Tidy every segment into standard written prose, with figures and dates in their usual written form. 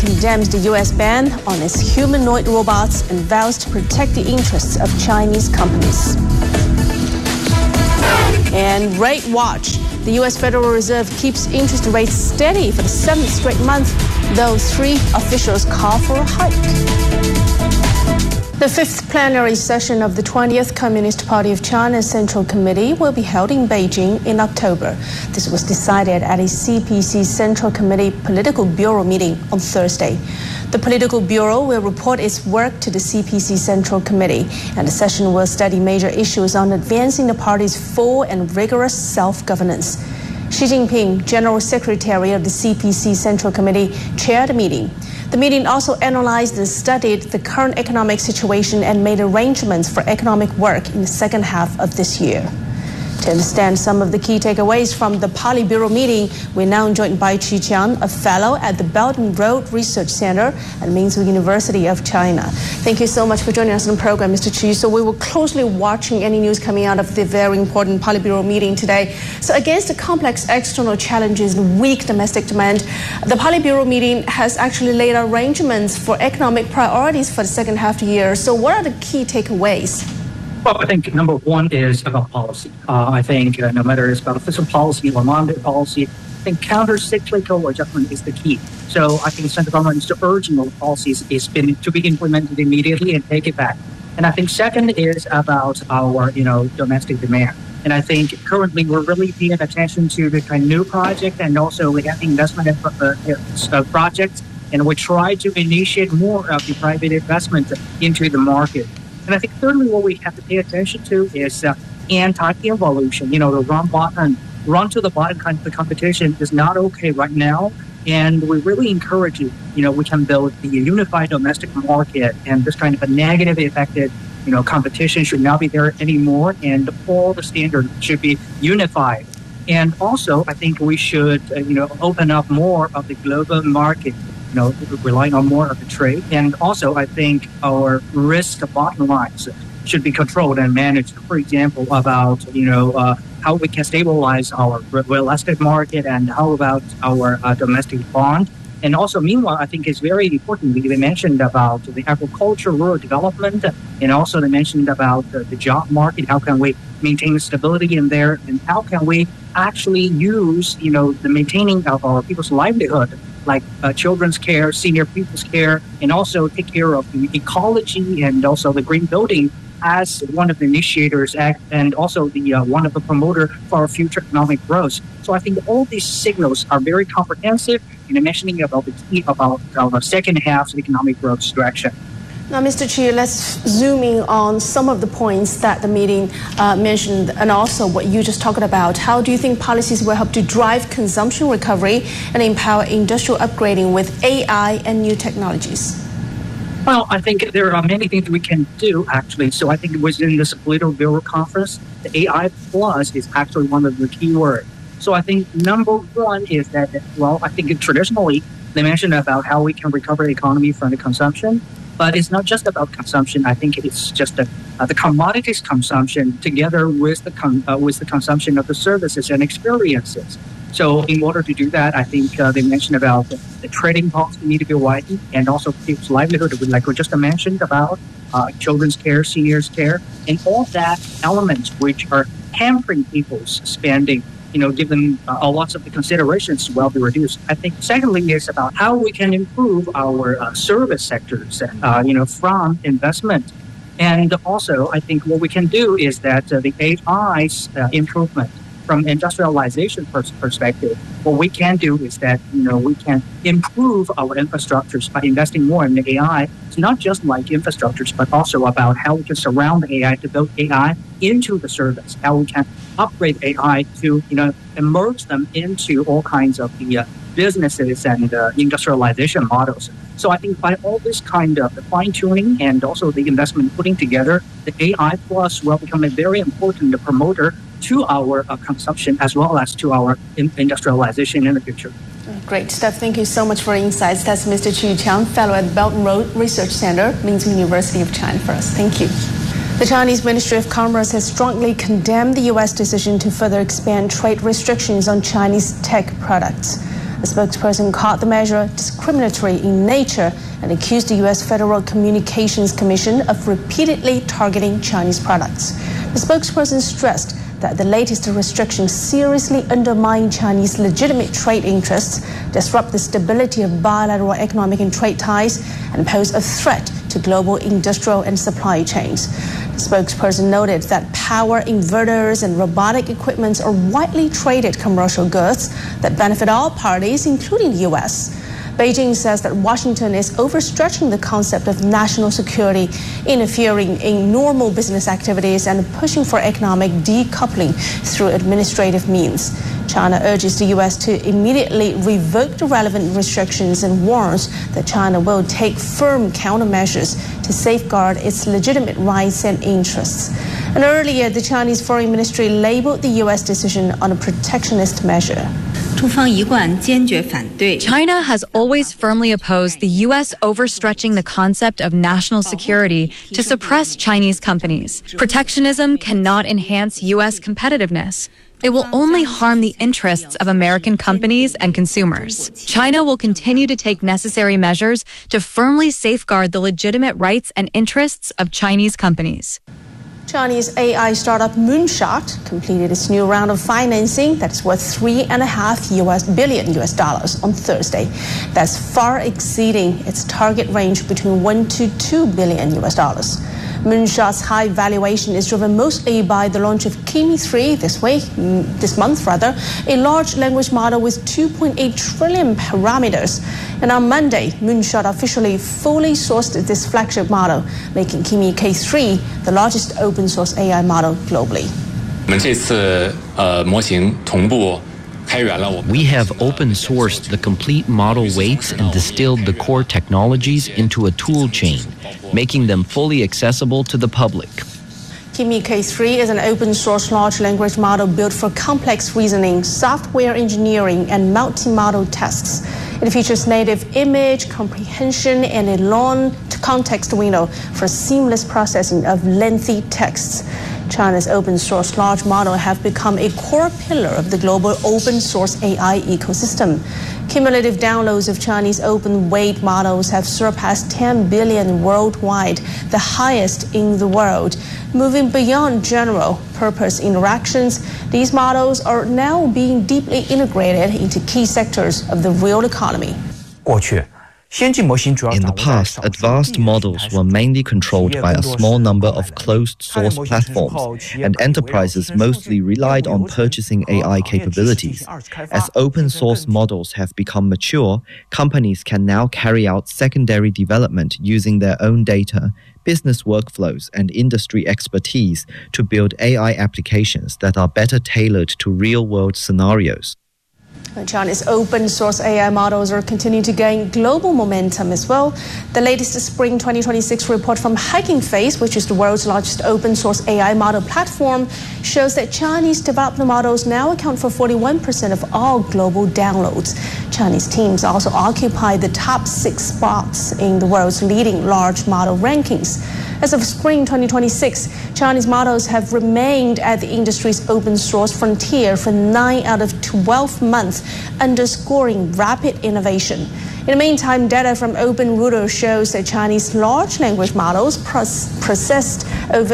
condemns the U.S. ban on its humanoid robots and vows to protect the interests of Chinese companies. And Rate Watch. The U.S. Federal Reserve keeps interest rates steady for the 7th straight month, though 3 officials call for a hike. The 5th plenary session of the 20th Communist Party of China Central Committee will be held in Beijing in October. This was decided at a CPC Central Committee Political Bureau meeting on Thursday. The Political Bureau will report its work to the CPC Central Committee, and the session will study major issues on advancing the party's full and rigorous self-governance. Xi Jinping, General Secretary of the CPC Central Committee, chaired the meeting. The meeting also analyzed and studied the current economic situation and made arrangements for economic work in the second half of this year. To understand some of the key takeaways from the Politburo meeting, we're now joined by Qu Qiang, a fellow at the Belt and Road Research Center at Minzu University of China. Thank you so much for joining us on the program, Mr. Qu. So we were closely watching any news coming out of the very important Politburo meeting today. So against the complex external challenges and weak domestic demand, the Politburo meeting has actually laid arrangements for economic priorities for the second half of the year. So what are the key takeaways? Well, I think number one is about policy. I think no matter it's about fiscal policy or monetary policy, I think counter-cyclical adjustment is the key. So I think the central government is urging those policies to be implemented immediately and take it back. And I think second is about our domestic demand. And I think currently we're really paying attention to the kind of new project, and also we have investment in projects, and we try to initiate more of the private investment into the market. And I think thirdly, what we have to pay attention to is anti-involution. The run to the bottom kind of the competition is not okay right now. And we really encourage you, we can build the unified domestic market, and this kind of a negative affected, competition should not be there anymore, and all the standards should be unified. And also, I think we should, open up more of the global market, relying on more of the trade. And also, I think our risk bottom lines should be controlled and managed. For example, about, how we can stabilize our real estate market, and how about our domestic bond. And also, meanwhile, I think it's very important. They mentioned about the agriculture, rural development, and also they mentioned about the job market. How can we maintain stability in there, and how can we actually use, the maintaining of our people's livelihood, like children's care, senior people's care, and also take care of the ecology and also the green building as one of the initiators and also the one of the promoter for our future economic growth. So I think all these signals are very comprehensive in mentioning about the key about our second half economic growth direction. Now, Mr. Qu, let's zoom in on some of the points that the meeting mentioned, and also what you just talked about. How do you think policies will help to drive consumption recovery and empower industrial upgrading with AI and new technologies? Well, I think there are many things we can do, actually. So I think within this Political Bureau conference, the AI plus is actually one of the key words. So I think number one is that, I think traditionally they mentioned about how we can recover the economy from the consumption. But it's not just about consumption. I think it's just the commodities consumption together with the consumption of the services and experiences. So in order to do that, I think they mentioned about the trading policy need to be widened, and also people's livelihood, like we just mentioned about children's care, seniors care, and all that elements which are hampering people's spending. Give them lots of the considerations will be reduced. I think secondly is about how we can improve our service sectors, from investment. And also, I think what we can do is that the AI's improvement from industrialization perspective, what we can do is that, we can improve our infrastructures by investing more in the AI. It's not just like infrastructures, but also about how we can surround the AI to build AI into the service, how we can upgrade AI to, immerse them into all kinds of the businesses and industrialization models. So I think by all this kind of the fine-tuning and also the investment putting together, the AI plus will become a very important promoter to our consumption as well as to our industrialization in the future. Great stuff. Thank you so much for your insights. That's Mr. Qu Qiang, fellow at the Belt and Road Research Center, Minzu University of China for us. Thank you. The Chinese Ministry of Commerce has strongly condemned the U.S. decision to further expand trade restrictions on Chinese tech products. The spokesperson called the measure discriminatory in nature and accused the U.S. Federal Communications Commission of repeatedly targeting Chinese products. The spokesperson stressed that the latest restrictions seriously undermine Chinese legitimate trade interests, disrupt the stability of bilateral economic and trade ties, and pose a threat to global industrial and supply chains. The spokesperson noted that power inverters and robotic equipment are widely traded commercial goods that benefit all parties, including the U.S. Beijing says that Washington is overstretching the concept of national security, interfering in normal business activities, and pushing for economic decoupling through administrative means. China urges the U.S. to immediately revoke the relevant restrictions and warns that China will take firm countermeasures to safeguard its legitimate rights and interests. And earlier, the Chinese Foreign Ministry labeled the U.S. decision on a protectionist measure. China has always firmly opposed the U.S. overstretching the concept of national security to suppress Chinese companies. Protectionism cannot enhance U.S. competitiveness. It will only harm the interests of American companies and consumers. China will continue to take necessary measures to firmly safeguard the legitimate rights and interests of Chinese companies. Chinese AI startup Moonshot completed its new round of financing that is worth $3.5 billion on Thursday. That's far exceeding its target range between $1 to $2 billion. Moonshot's high valuation is driven mostly by the launch of Kimi 3 this month, a large language model with 2.8 trillion parameters. And on Monday, Moonshot officially fully sourced this flagship model, making Kimi K3 the largest open-source AI model globally. We have open-sourced the complete model weights and distilled the core technologies into a tool chain, making them fully accessible to the public. Kimi K3 is an open-source large language model built for complex reasoning, software engineering, and multi-model tasks. It features native image comprehension and a long context window for seamless processing of lengthy texts. China's open-source large model have become a core pillar of the global open-source AI ecosystem. Cumulative downloads of Chinese open-weight models have surpassed 10 billion worldwide, the highest in the world. Moving beyond general-purpose interactions, these models are now being deeply integrated into key sectors of the real economy. In the past, advanced models were mainly controlled by a small number of closed-source platforms, and enterprises mostly relied on purchasing AI capabilities. As open-source models have become mature, companies can now carry out secondary development using their own data, business workflows, and industry expertise to build AI applications that are better tailored to real-world scenarios. China's open-source AI models are continuing to gain global momentum as well. The latest Spring 2026 report from Hugging Face, which is the world's largest open-source AI model platform, shows that Chinese developed models now account for 41% of all global downloads. Chinese teams also occupy the top 6 spots in the world's leading large model rankings. As of spring 2026, Chinese models have remained at the industry's open-source frontier for 9 out of 12 months, underscoring rapid innovation. In the meantime, data from OpenRouter shows that Chinese large language models processed over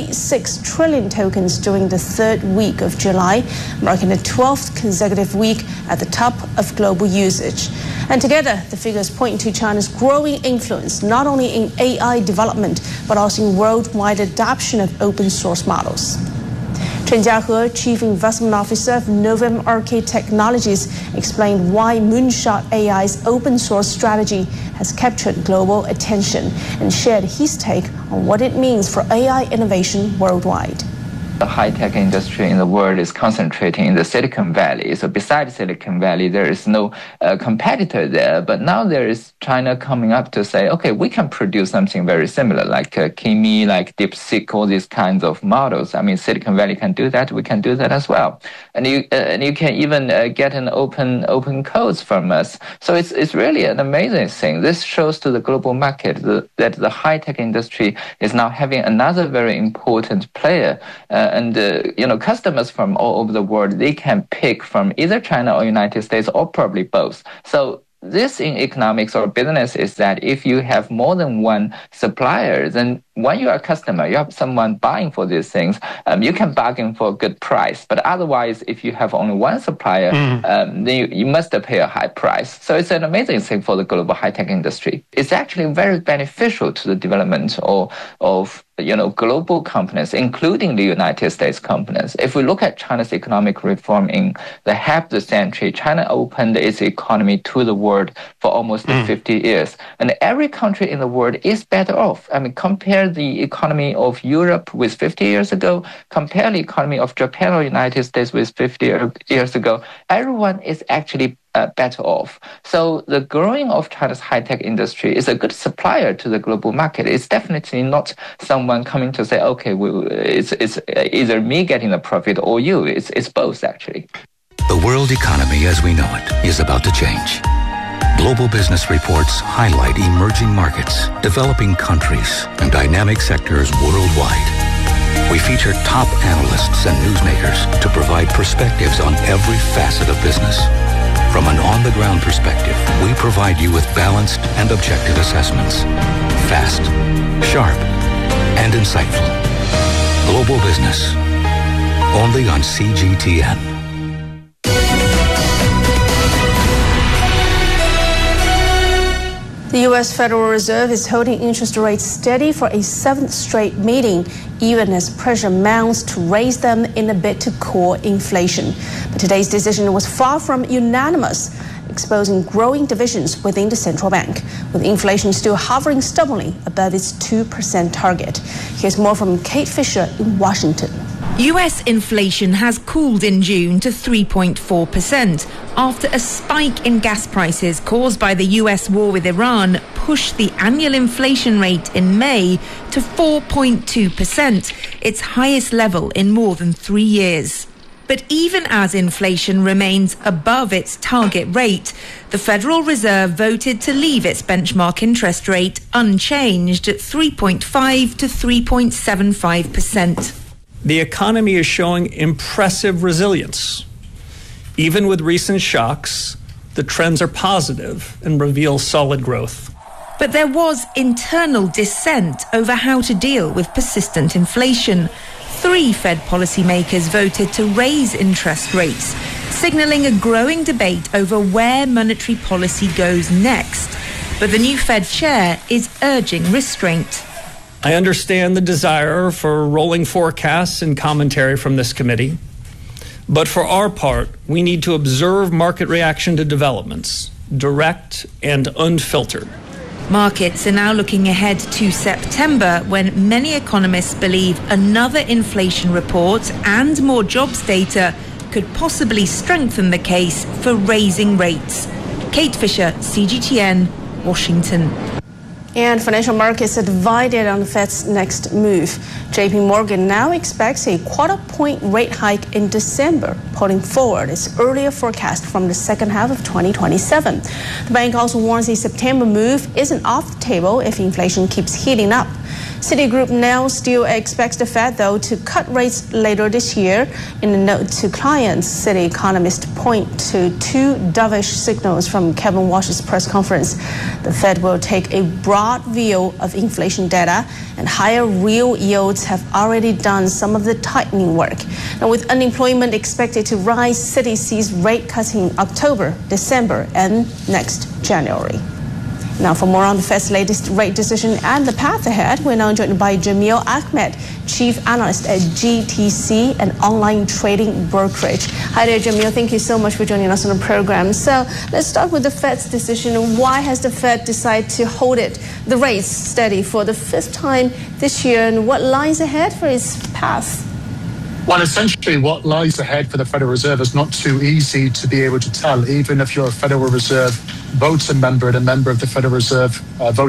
36 trillion tokens during the 3rd week of July, marking the 12th consecutive week at the top of global usage. And together, the figures point to China's growing influence, not only in AI development, but also in worldwide adoption of open-source models. Chen Jiahe, Chief Investment Officer of Novum Arcade Technologies, explained why Moonshot AI's open-source strategy has captured global attention and shared his take on what it means for AI innovation worldwide. The high-tech industry in the world is concentrating in the Silicon Valley. So besides Silicon Valley, there is no competitor there. But now there is China coming up to say, okay, we can produce something very similar, like Kimi, like DeepSeek, all these kinds of models. I mean, Silicon Valley can do that. We can do that as well. And you can even get an open codes from us. So it's really an amazing thing. This shows to the global market that the high-tech industry is now having another very important player customers from all over the world, they can pick from either China or United States or probably both. So this in economics or business is that if you have more than one supplier, then when you are a customer, you have someone buying for these things, you can bargain for a good price. But otherwise, if you have only one supplier, then you must pay a high price. So it's an amazing thing for the global high-tech industry. It's actually very beneficial to the development of global companies, including the United States companies. If we look at China's economic reform in the half of the century, China opened its economy to the world for almost 50 years. And every country in the world is better off. I mean, compare the economy of Europe with 50 years ago, compare the economy of Japan or United States with 50 years ago, everyone is actually better off. So the growing of China's high-tech industry is a good supplier to the global market. It's definitely not someone coming to say, okay, it's either me getting the profit or you. It's both, actually. The world economy as we know it is about to change. Global business reports highlight emerging markets, developing countries, and dynamic sectors worldwide. We feature top analysts and newsmakers to provide perspectives on every facet of business. From an on-the-ground perspective, we provide you with balanced and objective assessments. Fast, sharp, and insightful. Global Business. Only on CGTN. The U.S. Federal Reserve is holding interest rates steady for a seventh straight meeting, even as pressure mounts to raise them in a bid to cool inflation. But today's decision was far from unanimous, exposing growing divisions within the central bank, with inflation still hovering stubbornly above its 2% target. Here's more from Kate Fisher in Washington. US inflation has cooled in June to 3.4% after a spike in gas prices caused by the US war with Iran pushed the annual inflation rate in May to 4.2%, its highest level in more than 3 years. But even as inflation remains above its target rate, the Federal Reserve voted to leave its benchmark interest rate unchanged at 3.5 to 3.75%. The economy is showing impressive resilience. Even with recent shocks, the trends are positive and reveal solid growth. But there was internal dissent over how to deal with persistent inflation. 3 Fed policymakers voted to raise interest rates, signalling a growing debate over where monetary policy goes next. But the new Fed chair is urging restraint. I understand the desire for rolling forecasts and commentary from this committee, but for our part, we need to observe market reaction to developments, direct and unfiltered. Markets are now looking ahead to September, when many economists believe another inflation report and more jobs data could possibly strengthen the case for raising rates. Kate Fisher, CGTN, Washington. And financial markets are divided on the Fed's next move. JP Morgan now expects a quarter-point rate hike in December, pulling forward its earlier forecast from the second half of 2027. The bank also warns a September move isn't off the table if inflation keeps heating up. Citigroup now still expects the Fed, though, to cut rates later this year. In a note to clients, Citi economists point to 2 dovish signals from Kevin Walsh's press conference. The Fed will take a broad view of inflation data, and higher real yields have already done some of the tightening work. Now, with unemployment expected to rise, Citi sees rate cuts in October, December, and next January. Now, for more on the Fed's latest rate decision and the path ahead, we're now joined by Jamil Ahmed, Chief Analyst at GTC, an online trading brokerage. Hi there, Jamil. Thank you so much for joining us on the program. So let's start with the Fed's decision. Why has the Fed decided to hold the rates steady for the 5th time this year, and what lies ahead for its path? Well, essentially, what lies ahead for the Federal Reserve is not too easy to be able to tell, even if you're a Federal Reserve voting member and a member of the Federal Reserve voting